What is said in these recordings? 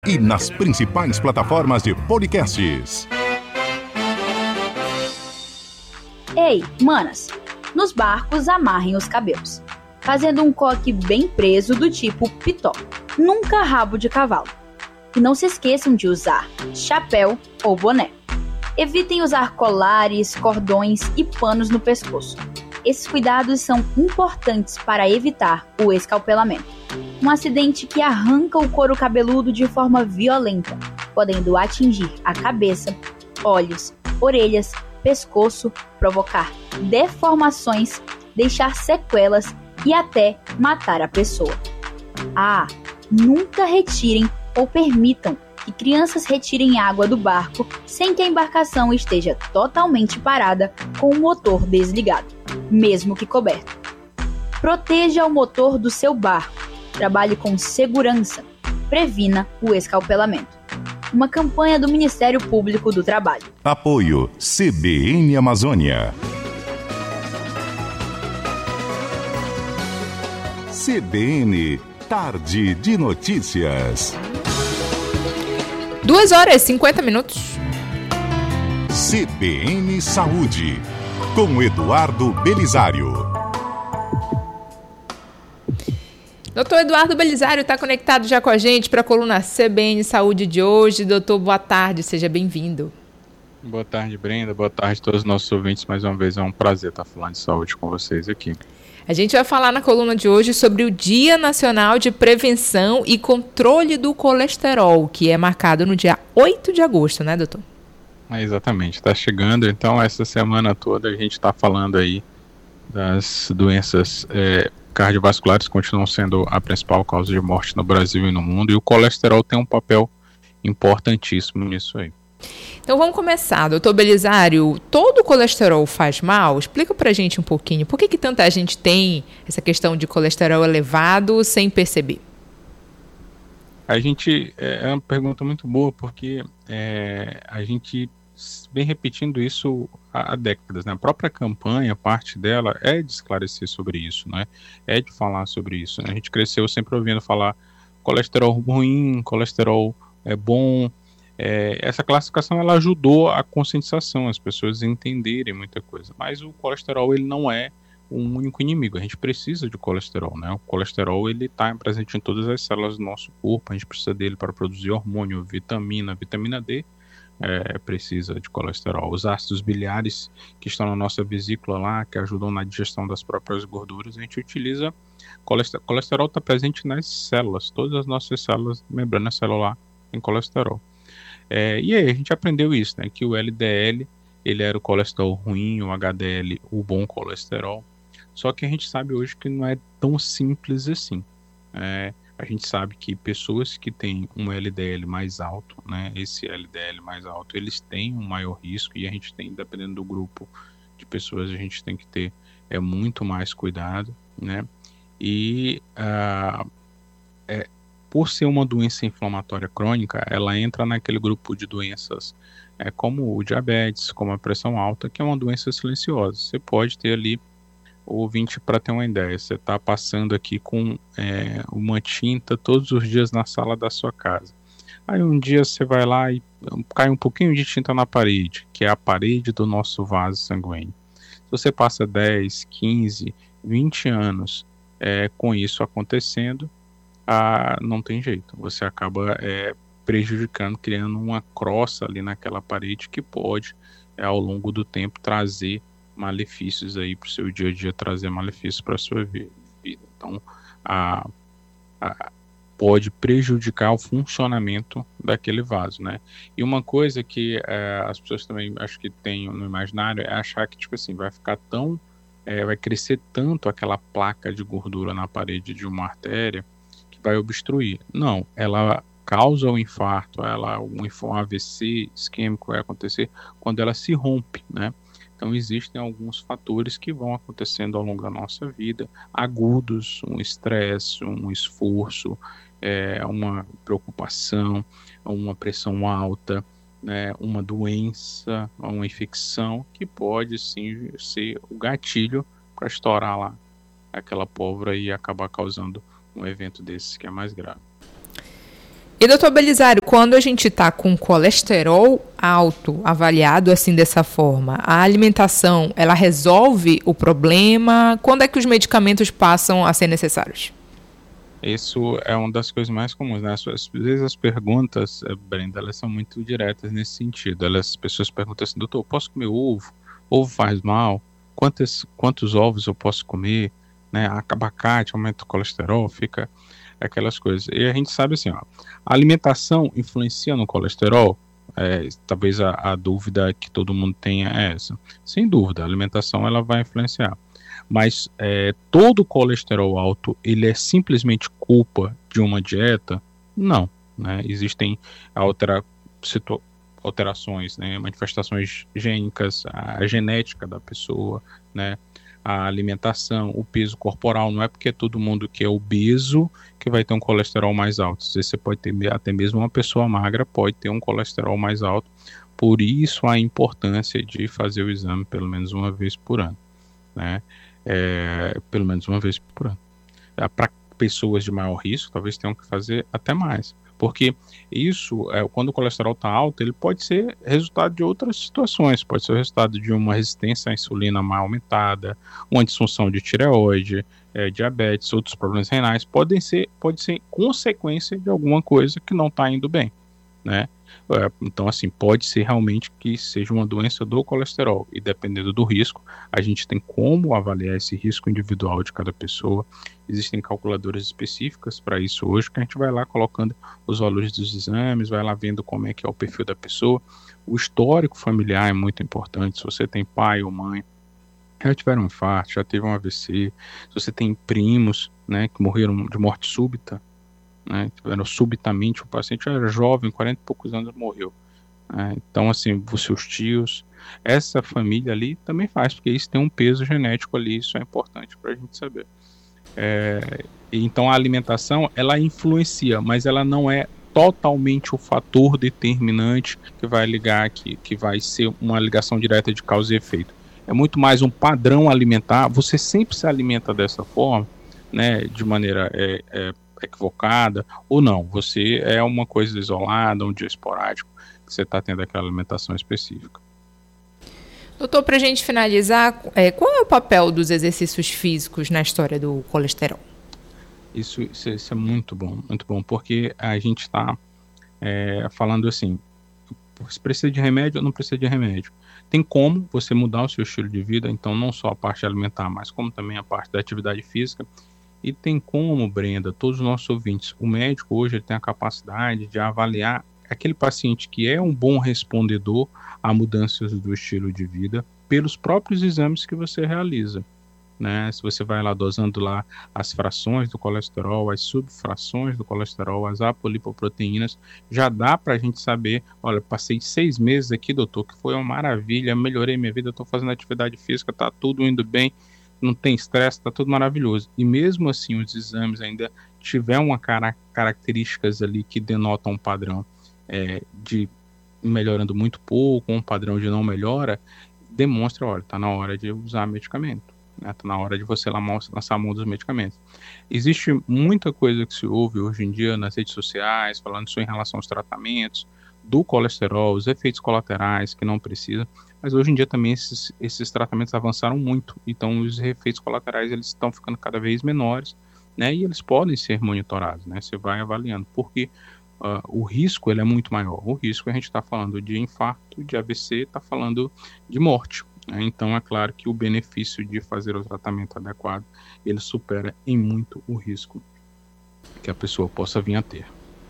e nas principais plataformas de podcasts. Ei, manas, nos barcos amarrem os cabelos, fazendo um coque bem preso do tipo pitó, nunca rabo de cavalo. E não se esqueçam de usar chapéu ou boné. Evitem usar colares, cordões e panos no pescoço. Esses cuidados são importantes para evitar o escalpelamento, um acidente que arranca o couro cabeludo de forma violenta, podendo atingir a cabeça, olhos, orelhas, pescoço, provocar deformações, deixar sequelas e até matar a pessoa. Nunca retirem ou permitam que crianças retirem água do barco sem que a embarcação esteja totalmente parada com o motor desligado, mesmo que coberto. Proteja o motor do seu barco, trabalhe com segurança, previna o escalpelamento. Uma campanha do Ministério Público do Trabalho. Apoio CBN Amazônia. CBN Tarde de Notícias. 2h50. CBN Saúde, com Eduardo Belisário. Doutor Eduardo Belisário está conectado já com a gente para a coluna CBN Saúde de hoje. Doutor, boa tarde, seja bem-vindo. Boa tarde, Brenda. Boa tarde a todos os nossos ouvintes. Mais uma vez é um prazer estar falando de saúde com vocês aqui. A gente vai falar na coluna de hoje sobre o Dia Nacional de Prevenção e Controle do Colesterol, que é marcado no dia 8 de agosto, né, doutor? Exatamente, está chegando. Então, essa semana toda a gente está falando aí das doenças cardiovasculares, continuam sendo a principal causa de morte no Brasil e no mundo, e o colesterol tem um papel importantíssimo nisso aí. Então vamos começar, doutor Belisário. Todo colesterol faz mal? Explica pra gente um pouquinho. Por que tanta gente tem essa questão de colesterol elevado sem perceber? É uma pergunta muito boa, porque a gente vem repetindo isso há décadas, né? A própria campanha, parte dela é de esclarecer sobre isso, né? É de falar sobre isso, né? A gente cresceu sempre ouvindo falar colesterol ruim, colesterol bom. Essa classificação ela ajudou a conscientização, as pessoas entenderem muita coisa, mas o colesterol ele não é um único inimigo, a gente precisa de colesterol, né? O colesterol ele está presente em todas as células do nosso corpo, a gente precisa dele para produzir hormônio, vitamina D precisa de colesterol, os ácidos biliares que estão na nossa vesícula lá, que ajudam na digestão das próprias gorduras, a gente utiliza colesterol está presente nas células, todas as nossas células, membrana celular tem colesterol. E aí a gente aprendeu isso, né, que o LDL ele era o colesterol ruim, o HDL o bom colesterol, só que a gente sabe hoje que não é tão simples assim. A gente sabe que pessoas que têm um LDL mais alto, né, esse LDL mais alto, eles têm um maior risco, e a gente tem, dependendo do grupo de pessoas, a gente tem que ter muito mais cuidado, né, e por ser uma doença inflamatória crônica, ela entra naquele grupo de doenças como o diabetes, como a pressão alta, que é uma doença silenciosa. Você pode ter ali, ouvinte, para ter uma ideia, você está passando aqui com uma tinta todos os dias na sala da sua casa. Aí um dia você vai lá e cai um pouquinho de tinta na parede, que é a parede do nosso vaso sanguíneo. Se você passa 10, 15, 20 anos com isso acontecendo, não tem jeito, você acaba prejudicando, criando uma crosta ali naquela parede que pode, ao longo do tempo, trazer malefícios aí para o seu dia a dia, trazer malefícios para a sua vida. Então, pode prejudicar o funcionamento daquele vaso, né? E uma coisa que as pessoas também acho que têm no imaginário é achar que, tipo assim, vai ficar tão, vai crescer tanto aquela placa de gordura na parede de uma artéria vai obstruir. Não, ela causa o infarto, um AVC isquêmico vai acontecer quando ela se rompe, né? Então existem alguns fatores que vão acontecendo ao longo da nossa vida, agudos, um estresse, um esforço, uma preocupação, uma pressão alta, né, uma doença, uma infecção, que pode sim ser o gatilho para estourar lá aquela pólvora e acabar causando um evento desse que é mais grave. E, doutor Belisário, quando a gente está com colesterol alto, avaliado assim dessa forma, a alimentação, ela resolve o problema? Quando é que os medicamentos passam a ser necessários? Isso é uma das coisas mais comuns, né? Às vezes as perguntas, Brenda, elas são muito diretas nesse sentido. As pessoas perguntam assim, doutor, posso comer ovo? Ovo faz mal? Quantos ovos eu posso comer? Né? Abacate aumenta o colesterol, fica aquelas coisas. E a gente sabe assim, ó, a alimentação influencia no colesterol? Talvez a dúvida que todo mundo tenha é essa. Sem dúvida, a alimentação ela vai influenciar. Mas todo colesterol alto, ele é simplesmente culpa de uma dieta? Não, né? Existem alterações, né? Manifestações gênicas, a genética da pessoa, né? A alimentação, o peso corporal. Não é porque é todo mundo que é obeso que vai ter um colesterol mais alto. Você pode ter, até mesmo uma pessoa magra pode ter um colesterol mais alto. Por isso a importância de fazer o exame pelo menos uma vez por ano, né? Pelo menos uma vez por ano. Para pessoas de maior risco, talvez tenham que fazer até mais, porque isso, quando o colesterol está alto, ele pode ser resultado de outras situações, pode ser o resultado de uma resistência à insulina mal aumentada, uma disfunção de tireoide, diabetes, outros problemas renais, pode ser consequência de alguma coisa que não está indo bem, né? Então, assim, pode ser realmente que seja uma doença do colesterol, e dependendo do risco, a gente tem como avaliar esse risco individual de cada pessoa. Existem calculadoras específicas para isso hoje, que a gente vai lá colocando os valores dos exames, vai lá vendo como é que é o perfil da pessoa. O histórico familiar é muito importante. Se você tem pai ou mãe já tiveram um infarto, já teve um AVC, se você tem primos, né, que morreram de morte súbita, né, subitamente, o paciente era jovem, 40 e poucos anos, morreu. Então, assim, os seus tios, essa família ali também faz, porque isso tem um peso genético ali, isso é importante para a gente saber. Então, a alimentação, ela influencia, mas ela não é totalmente o fator determinante que vai ligar aqui, que vai ser uma ligação direta de causa e efeito. É muito mais um padrão alimentar. Você sempre se alimenta dessa forma, né, de maneira equivocada, ou não, você é uma coisa isolada, um dia esporádico, que você está tendo aquela alimentação específica. Doutor, para a gente finalizar, qual é o papel dos exercícios físicos na história do colesterol? Isso é muito bom, porque a gente está falando assim, se precisa de remédio ou não precisa de remédio. Tem como você mudar o seu estilo de vida, então não só a parte alimentar, mas como também a parte da atividade física. E tem como, Brenda, todos os nossos ouvintes, o médico hoje ele tem a capacidade de avaliar aquele paciente que é um bom respondedor a mudanças do estilo de vida pelos próprios exames que você realiza, né? Se você vai lá dosando lá as frações do colesterol, as subfrações do colesterol, as apolipoproteínas, já dá para a gente saber, olha, passei 6 meses aqui, doutor, que foi uma maravilha, melhorei minha vida, estou fazendo atividade física, está tudo indo bem, não tem estresse, está tudo maravilhoso. E mesmo assim os exames ainda tiver uma características ali que denotam um padrão de melhorando muito pouco, um padrão de não melhora, demonstra, olha, está na hora de usar medicamento, né? Está na hora de você lançar a mão dos medicamentos. Existe muita coisa que se ouve hoje em dia nas redes sociais, falando isso em relação aos tratamentos do colesterol, os efeitos colaterais que não precisa, mas hoje em dia também esses tratamentos avançaram muito, então os efeitos colaterais eles estão ficando cada vez menores, né, e eles podem ser monitorados, né, você vai avaliando, porque o risco ele é muito maior. O risco a gente está falando de infarto, de AVC, está falando de morte, né? Então é claro que o benefício de fazer o tratamento adequado ele supera em muito o risco que a pessoa possa vir a ter.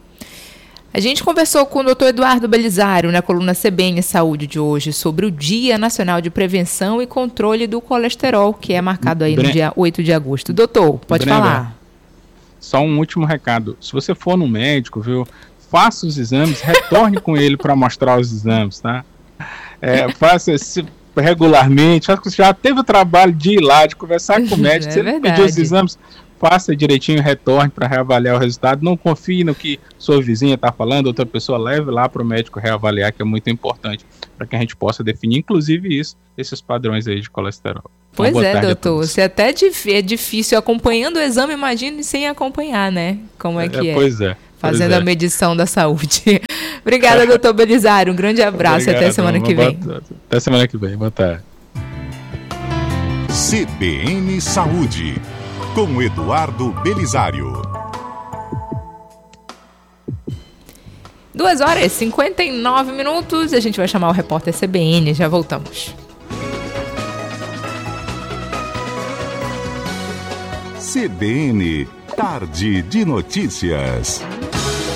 A gente conversou com o Dr. Eduardo Belisário na coluna CBN Saúde de hoje sobre o Dia Nacional de Prevenção e Controle do Colesterol, que é marcado aí no dia 8 de agosto. Doutor, pode falar. Só um último recado. Se você for no médico, viu, faça os exames, retorne com ele para mostrar os exames, tá? Faça regularmente. Acho que você já teve o trabalho de ir lá, de conversar com o médico, se ele pedir os exames, faça direitinho, retorne para reavaliar o resultado. Não confie no que sua vizinha está falando, outra pessoa leve lá para o médico reavaliar, que é muito importante para que a gente possa definir, inclusive esses padrões aí de colesterol. Pois doutor, se até é difícil acompanhando o exame, imagine sem acompanhar, né? Como é que é. Pois é. fazendo a medição da saúde. Obrigada, doutor Belisário. Um grande abraço. Obrigado, até semana que vem. Até semana que vem. Boa tarde. CBN Saúde, com Eduardo Belisário. 2h59. A gente vai chamar o repórter CBN. Já voltamos. CBN, Tarde de Notícias.